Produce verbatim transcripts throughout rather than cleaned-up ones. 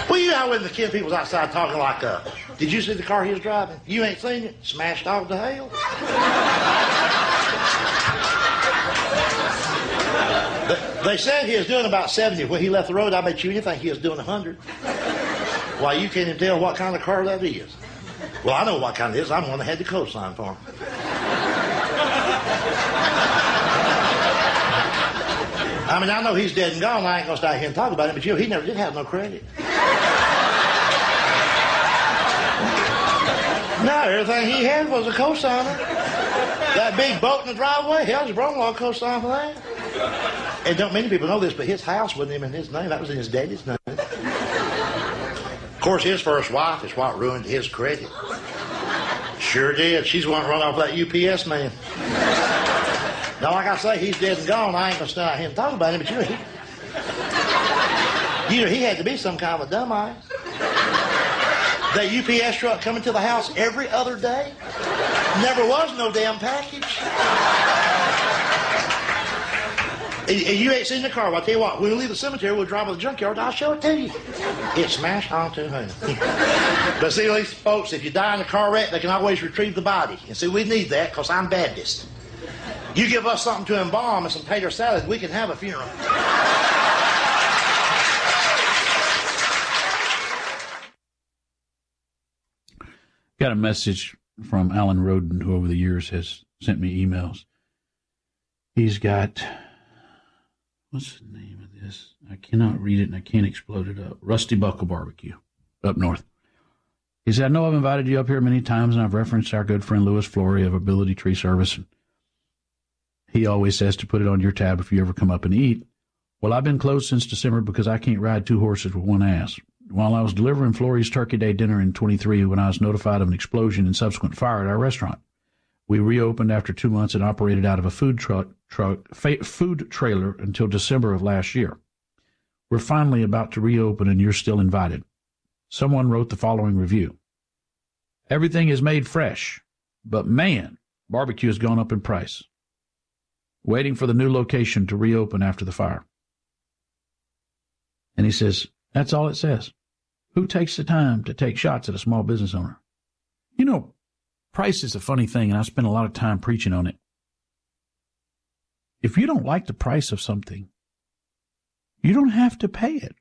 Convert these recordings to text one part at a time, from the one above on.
Well, you know when the kid people's outside talking like, uh, did you see the car he was driving? You ain't seen it? Smashed off to hell. they, they said he was doing about seventy when he left the road. I bet you anything he was doing one hundred. Why, you can't even tell what kind of car that is. Well, I know what kind it is. I'm the one that had the cosign for him. I mean, I know he's dead and gone. I ain't going to start here and talk about him, but you know, he never did have no credit. No, everything he had was a cosigner. That big boat in the driveway, hell, his brother-in-law co-signed for that. And don't many people know this, but his house wasn't even in his name. That was in his daddy's name. Of course, his first wife is what ruined his credit. Sure did. She's the one to run off that U P S man. Now, like I say, he's dead and gone. I ain't going to stand out here and talk about him, but you know, he, you know, he had to be some kind of a dumbass. That U P S truck coming to the house every other day. Never was no damn package. And you ain't seen the car. Well, I'll tell you what, when we leave the cemetery, we'll drive to the junkyard. I'll show it to you. It's smashed onto him. But see, these folks, if you die in a car wreck, they can always retrieve the body. And see, we need that because I'm Baptist. You give us something to embalm and some tater salad, we can have a funeral. Got a message from Alan Roden, who over the years has sent me emails. He's got, what's the name of this? I cannot read it and I can't explode it up. Rusty Buckle Barbecue up north. He said, I know I've invited you up here many times and I've referenced our good friend Louis Flory of Ability Tree Service. And he always says to put it on your tab if you ever come up and eat. Well, I've been closed since December because I can't ride two horses with one ass. While I was delivering Flory's Turkey Day dinner in twenty-three when I was notified of an explosion and subsequent fire at our restaurant. We reopened after two months and operated out of a food truck, truck fa- food trailer until December of last year. We're finally about to reopen and you're still invited. Someone wrote the following review. Everything is made fresh, but man, barbecue has gone up in price. Waiting for the new location to reopen after the fire. And he says, that's all it says. Who takes the time to take shots at a small business owner? You know, price is a funny thing, and I spend a lot of time preaching on it. If you don't like the price of something, you don't have to pay it.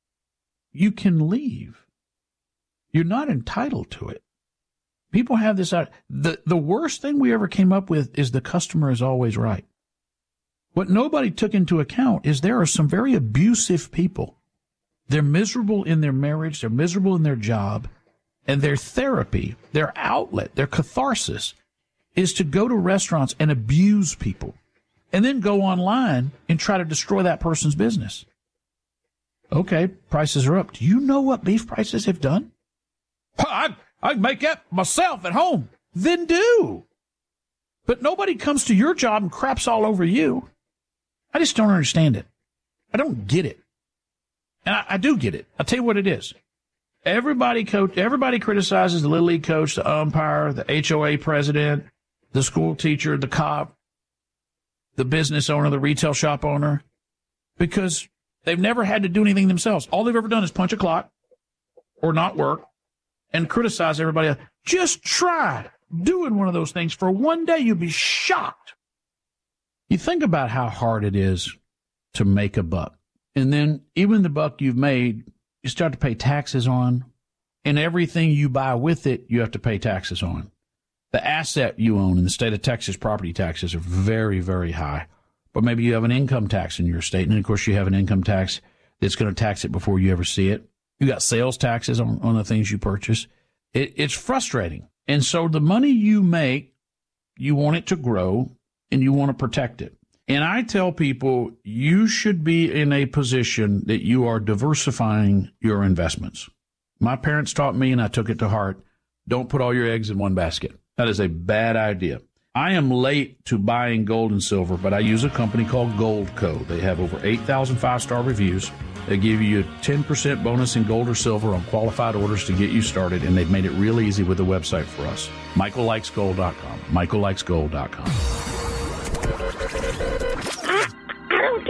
You can leave. You're not entitled to it. People have this out. The, the worst thing we ever came up with is the customer is always right. What nobody took into account is there are some very abusive people. They're miserable in their marriage, they're miserable in their job, and their therapy, their outlet, their catharsis is to go to restaurants and abuse people and then go online and try to destroy that person's business. Okay, prices are up. Do you know what beef prices have done? I, I make that myself at home. Then do. But nobody comes to your job and craps all over you. I just don't understand it. I don't get it. And I, I do get it. I'll tell you what it is. Everybody coach, everybody criticizes the Little League coach, the umpire, the H O A president, the school teacher, the cop, the business owner, the retail shop owner, because they've never had to do anything themselves. All they've ever done is punch a clock or not work and criticize everybody else. Just try doing one of those things for one day. You'll be shocked. You think about how hard it is to make a buck. And then even the buck you've made, you start to pay taxes on. And everything you buy with it, you have to pay taxes on. The asset you own in the state of Texas, property taxes are very, very high. But maybe you have an income tax in your state. And, of course, you have an income tax that's going to tax it before you ever see it. You got sales taxes on, on the things you purchase. It, it's frustrating. And so the money you make, you want it to grow. And you want to protect it. And I tell people you should be in a position that you are diversifying your investments. My parents taught me, and I took it to heart, don't put all your eggs in one basket. That is a bad idea. I am late to buying gold and silver, but I use a company called Goldco. They have over eight thousand five-star reviews. They give you a ten percent bonus in gold or silver on qualified orders to get you started, and they've made it real easy with the website for us. Michael Likes Gold dot com. Michael Likes Gold dot com.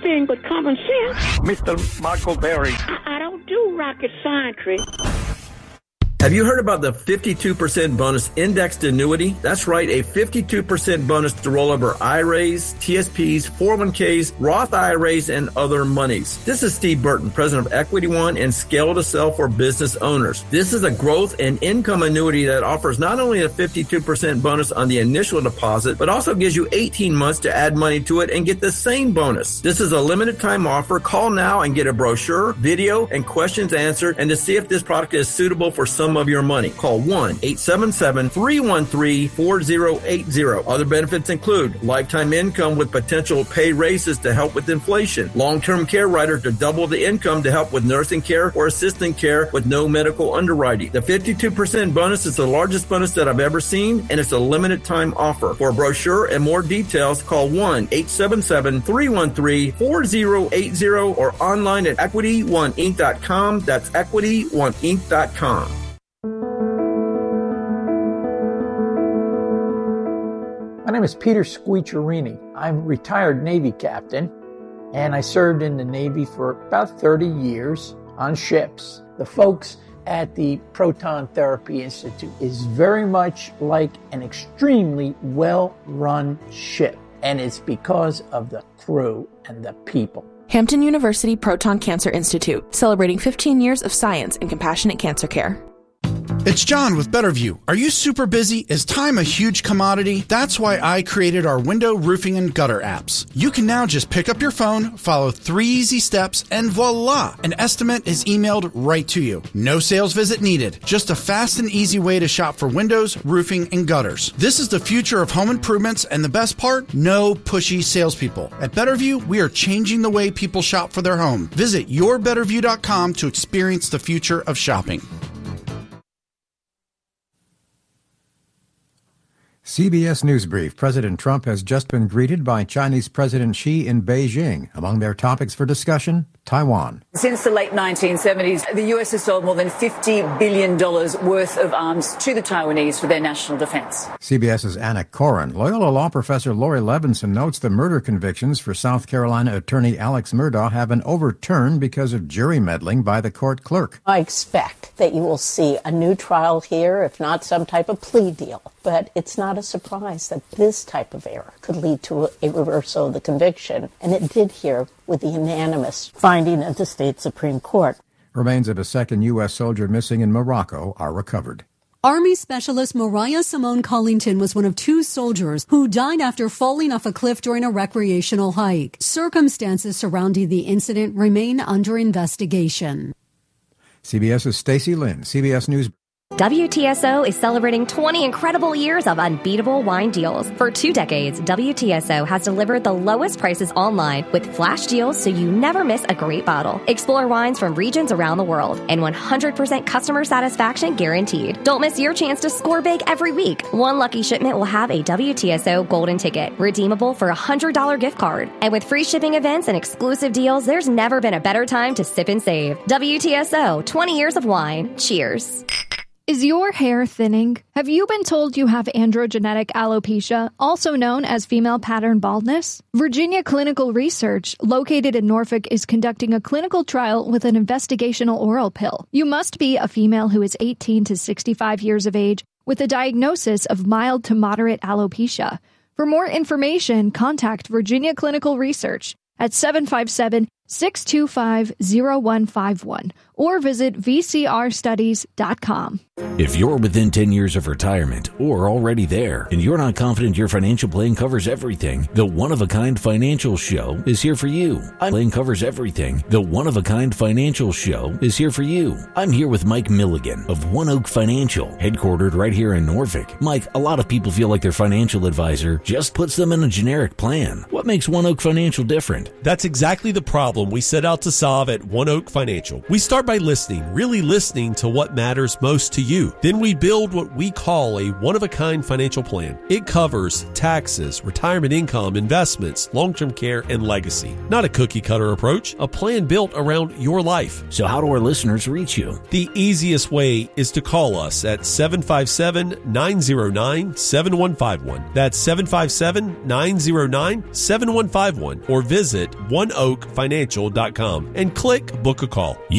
anything but common sense. Mister Michael Berry. I, I don't do rocket science. Have you heard about the fifty-two percent bonus indexed annuity? That's right, a fifty-two percent bonus to roll over I R As, T S Ps, four oh one Ks, Roth I R As, and other monies. This is Steve Burton, president of Equity One and Scale to Sell for business owners. This is a growth and income annuity that offers not only a fifty-two percent bonus on the initial deposit, but also gives you eighteen months to add money to it and get the same bonus. This is a limited time offer. Call now and get a brochure, video, and questions answered, and to see if this product is suitable for some of your money. Call one eight seven seven, three one three, four zero eight zero. Other benefits include lifetime income with potential pay raises to help with inflation, long-term care rider to double the income to help with nursing care or assistant care with no medical underwriting. The fifty-two percent bonus is the largest bonus that I've ever seen, and it's a limited time offer. For a brochure and more details, call one eight seven seven, three one three, four zero eight zero or online at equity one inc dot com. That's equity one inc dot com. My name is Peter Squicciarini. I'm a retired Navy captain, and I served in the Navy for about thirty years on ships. The folks at the Proton Therapy Institute is very much like an extremely well-run ship, and it's because of the crew and the people. Hampton University Proton Cancer Institute, celebrating fifteen years of science and compassionate cancer care. It's John with Betterview. Are you super busy? Is time a huge commodity? That's why I created our window, roofing, and gutter apps. You can now just pick up your phone, follow three easy steps, and voila! An estimate is emailed right to you. No sales visit needed. Just a fast and easy way to shop for windows, roofing, and gutters. This is the future of home improvements, and the best part? No pushy salespeople. At Betterview, we are changing the way people shop for their home. Visit your better view dot com to experience the future of shopping. C B S News Brief. President Trump has just been greeted by Chinese President Xi in Beijing. Among their topics for discussion, Taiwan. Since the late nineteen seventies, the U S has sold more than fifty billion dollars worth of arms to the Taiwanese for their national defense. CBS's Anna Coren. Loyola Law professor Lori Levinson notes the murder convictions for South Carolina attorney Alex Murdaugh have been overturned because of jury meddling by the court clerk. I expect that you will see a new trial here, if not some type of plea deal. But it's not a surprise that this type of error could lead to a reversal of the conviction, and it did here with the unanimous finding of the state Supreme Court. Remains of a second U S soldier missing in Morocco are recovered. Army Specialist Mariah Simone Collington was one of two soldiers who died after falling off a cliff during a recreational hike. Circumstances surrounding the incident remain under investigation. CBS's Stacey Lynn, C B S News. W T S O is celebrating twenty incredible years of unbeatable wine deals. For two decades, W T S O has delivered the lowest prices online with flash deals so you never miss a great bottle. Explore wines from regions around the world and one hundred percent customer satisfaction guaranteed. Don't miss your chance to score big every week. One lucky shipment will have a W T S O golden ticket, redeemable for a one hundred dollars gift card. And with free shipping events and exclusive deals, there's never been a better time to sip and save. W T S O, twenty years of wine. Cheers. Is your hair thinning? Have you been told you have androgenetic alopecia, also known as female pattern baldness? Virginia Clinical Research, located in Norfolk, is conducting a clinical trial with an investigational oral pill. You must be a female who is eighteen to sixty-five years of age with a diagnosis of mild to moderate alopecia. For more information, contact Virginia Clinical Research at seven five seven, six two five, zero one five one or visit v c r studies dot com. If you're within ten years of retirement or already there and you're not confident your financial plan covers everything, the One-of-a-Kind Financial Show is here for you. I'm plan covers everything. The One-of-a-Kind Financial Show is here for you. I'm here with Mike Milligan of One Oak Financial, headquartered right here in Norfolk. Mike, a lot of people feel like their financial advisor just puts them in a generic plan. What makes One Oak Financial different? That's exactly the problem we set out to solve at One Oak Financial. We start by listening, really listening to what matters most to you. Then we build what we call a one-of-a-kind financial plan. It covers taxes, retirement income, investments, long-term care, and legacy. Not a cookie-cutter approach, a plan built around your life. So how do our listeners reach you? The easiest way is to call us at seven five seven, nine zero nine, seven one five one. That's seven five seven, nine zero nine, seven one five one. Or visit one oak financial dot com and click Book a Call.